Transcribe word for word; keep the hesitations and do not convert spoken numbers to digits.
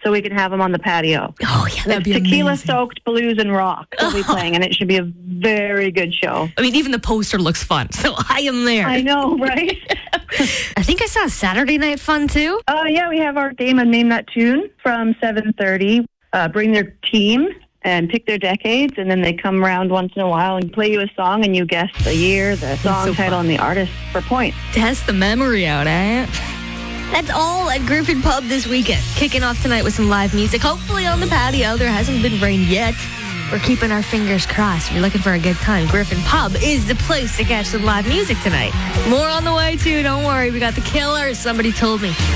so we can have them on the patio. Oh, yeah, that'd be tequila-soaked blues and rock they'll be playing, and it should be a very good show. I mean, even the poster looks fun, so I am there. I know, right? I think I saw Saturday Night Fun, too. Uh, yeah, we have our game of Name That Tune from seven thirty. Uh, bring their team and pick their decades, and then they come around once in a while and play you a song, and you guess the year, the song so title, fun. and the artist for points. Test the memory out, eh? That's all at Griffin Pub this weekend. Kicking off tonight with some live music, hopefully on the patio. There hasn't been rain yet. We're keeping our fingers crossed. If you're looking for a good time, Griffin Pub is the place to catch some live music tonight. More on the way, too. Don't worry. We got the Killers. Somebody told me.